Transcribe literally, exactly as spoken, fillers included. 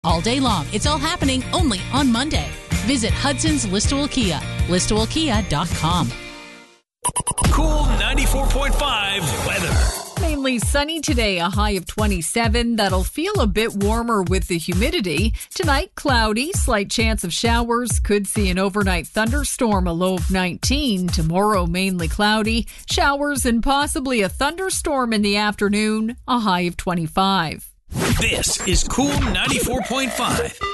all day long. It's all happening only on Monday. Visit Hudson's Listowel Kia, listowel kia dot com. Cool ninety-four point five weather. Mainly sunny today, a high of twenty-seven. That'll feel a bit warmer with the humidity. Tonight, cloudy, slight chance of showers. Could see an overnight thunderstorm, a low of nineteen. Tomorrow, mainly cloudy, showers and possibly a thunderstorm in the afternoon, a high of twenty-five. This is Cool ninety-four point five.